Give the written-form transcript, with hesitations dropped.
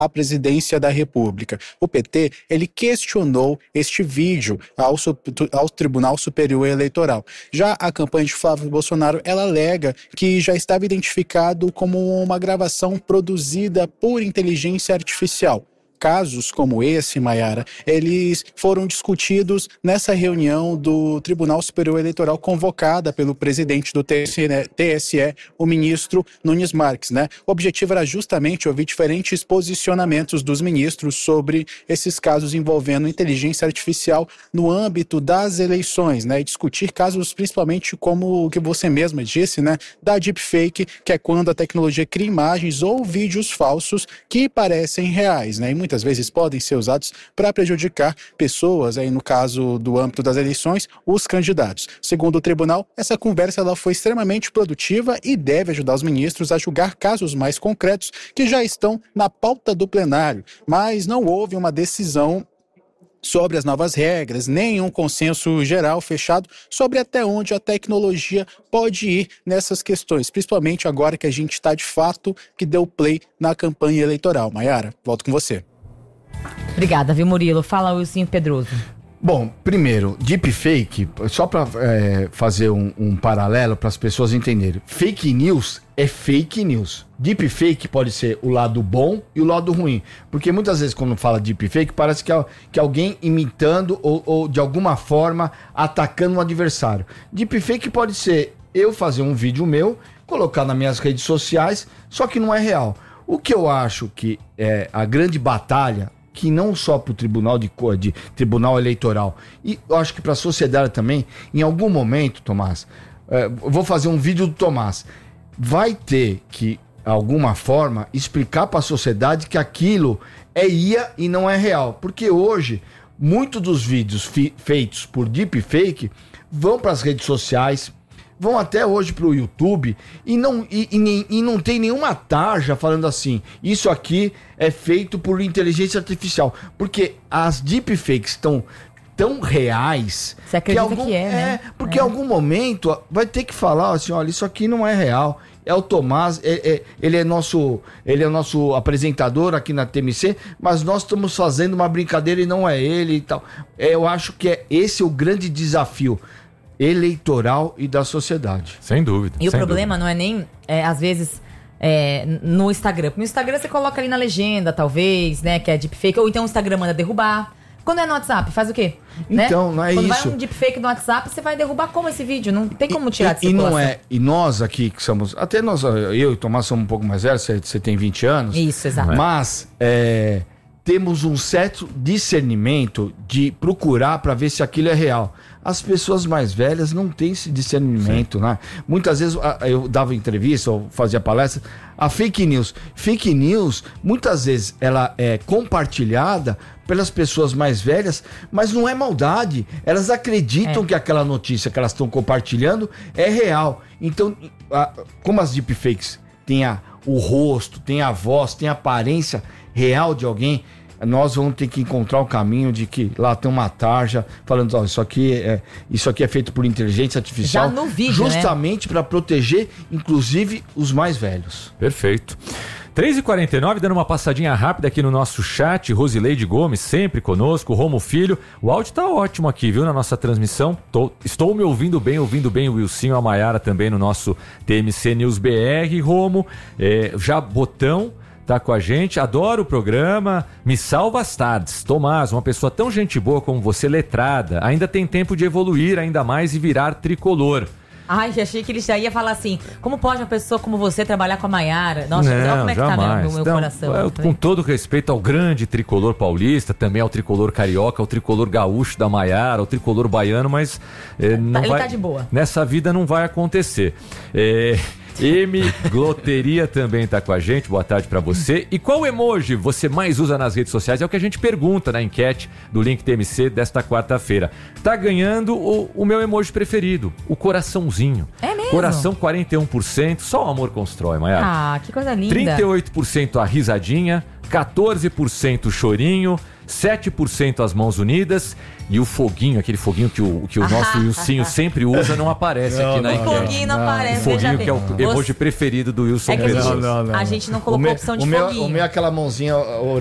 à presidência da República. O PT, ele questionou este vídeo ao Tribunal Superior Eleitoral. Já a campanha de Flávio Bolsonaro, ela alega que já estava identificado como uma gravação produzida por inteligência artificial. Casos como esse, Maiara, eles foram discutidos nessa reunião do Tribunal Superior Eleitoral convocada pelo presidente do TSE, o ministro Nunes Marques, né? O objetivo era justamente ouvir diferentes posicionamentos dos ministros sobre esses casos envolvendo inteligência artificial no âmbito das eleições, né? E discutir casos principalmente como o que você mesma disse, né? Da deepfake, que é quando a tecnologia cria imagens ou vídeos falsos que parecem reais, né? E muitas vezes podem ser usados para prejudicar pessoas, aí no caso do âmbito das eleições, os candidatos. Segundo o tribunal, essa conversa ela foi extremamente produtiva e deve ajudar os ministros a julgar casos mais concretos que já estão na pauta do plenário, mas não houve uma decisão sobre as novas regras, nem um consenso geral fechado sobre até onde a tecnologia pode ir nessas questões, principalmente agora que a gente está de fato que deu play na campanha eleitoral. Maiara, volto com você. Obrigada, viu, Murilo? Fala, Wilson Pedroso. Bom, primeiro, deepfake, só para fazer um paralelo para as pessoas entenderem. Fake news é fake news. Deepfake pode ser o lado bom e o lado ruim. Porque muitas vezes quando fala deepfake parece que alguém imitando ou de alguma forma atacando um adversário. Deepfake pode ser eu fazer um vídeo meu, colocar nas minhas redes sociais, só que não é real. O que eu acho que é a grande batalha, que não só para o Tribunal Eleitoral, e eu acho que para a sociedade também, em algum momento, Tomás, vou fazer um vídeo do Tomás, vai ter que, de alguma forma, explicar para a sociedade que aquilo é IA e não é real. Porque hoje, muitos dos vídeos feitos por deepfake vão para as redes sociais, vão até hoje pro YouTube e não tem nenhuma tarja falando assim, isso aqui é feito por inteligência artificial. Porque as deepfakes estão tão reais... Você acredita que é, né? Porque em algum momento vai ter que falar assim, olha, isso aqui não é real. É o Tomás, ele é nosso apresentador aqui na TMC, mas nós estamos fazendo uma brincadeira e não é ele e tal. Eu acho que esse é o grande desafio eleitoral e da sociedade. Sem dúvida. E o problema não é nem, às vezes, no Instagram. No Instagram você coloca ali na legenda, talvez, né, que é deepfake, ou então o Instagram manda derrubar. Quando é no WhatsApp, faz o quê? Então, né? não é Quando isso. Quando vai um deepfake no WhatsApp, você vai derrubar como esse vídeo? Não tem como tirar de circulação. E nós aqui, que somos, até nós, eu e o Tomás somos um pouco mais velhos, você tem 20 anos. Isso, exato. Mas temos um certo discernimento de procurar para ver se aquilo é real. As pessoas mais velhas não têm esse discernimento, né? Muitas vezes eu dava entrevista ou fazia palestra, a fake news, muitas vezes ela é compartilhada pelas pessoas mais velhas, mas não é maldade. Elas acreditam que aquela notícia que elas estão compartilhando é real. Então, como as deepfakes têm o rosto, tem a voz, tem a aparência real de alguém, nós vamos ter que encontrar o caminho de que lá tem uma tarja falando, ó, isso aqui é feito por inteligência artificial. Já no vídeo, justamente para proteger, inclusive, os mais velhos. Perfeito. 3h49, dando uma passadinha rápida aqui no nosso chat. Rosileide Gomes, sempre conosco. Romo Filho. O áudio tá ótimo aqui, viu, na nossa transmissão. Estou me ouvindo bem o Wilsinho, a Maiara também no nosso TMC News BR. Romo, já Botão tá com a gente, adoro o programa, me salva as tardes. Tomás, uma pessoa tão gente boa como você, letrada, ainda tem tempo de evoluir ainda mais e virar tricolor. Ai, achei que ele já ia falar assim, como pode uma pessoa como você trabalhar com a Maiara? Nossa, olha como é que jamais. Tá no meu coração. Com todo respeito ao grande tricolor paulista, também ao tricolor carioca, ao tricolor gaúcho da Maiara, ao tricolor baiano, mas não ele tá de boa. Nessa vida não vai acontecer. M Gloteria também tá com a gente, boa tarde pra você. E qual emoji você mais usa nas redes sociais? É o que a gente pergunta na enquete do Link TMC desta quarta-feira. Tá ganhando o meu emoji preferido, o coraçãozinho. É mesmo? Coração 41%, só o amor constrói, Maiara. Ah, que coisa linda. 38% a risadinha, 14% chorinho, 7% as mãos unidas e o foguinho, aquele foguinho que o nosso Wilsinho sempre usa, não aparece aqui na O enquete. foguinho não aparece, O foguinho veja que é o bem. emoji preferido do Wilson É que Pereira. a gente não colocou a opção de o meu foguinho. é aquela mãozinha